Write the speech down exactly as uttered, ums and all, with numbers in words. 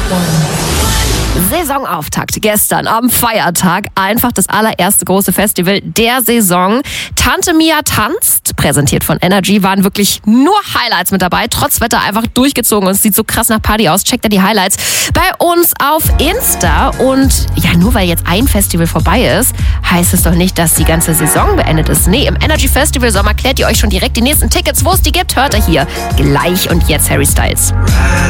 Saisonauftakt gestern am Feiertag. Einfach das allererste große Festival der Saison. Tante Mia tanzt, präsentiert von Energy, waren wirklich nur Highlights mit dabei. Trotz Wetter einfach durchgezogen und es sieht so krass nach Party aus. Checkt da die Highlights bei uns auf Insta. Und ja, nur weil jetzt ein Festival vorbei ist, heißt es doch nicht, dass die ganze Saison beendet ist. Nee, im Energy Festival Sommer klärt ihr euch schon direkt die nächsten Tickets, wo es die gibt, hört ihr hier gleich. Und jetzt Harry Styles.